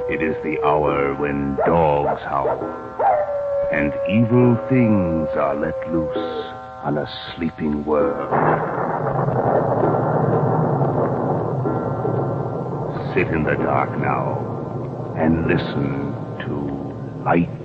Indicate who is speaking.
Speaker 1: It is the hour when dogs howl, and evil things are let loose on a sleeping world. Sit in the dark now, and listen to Light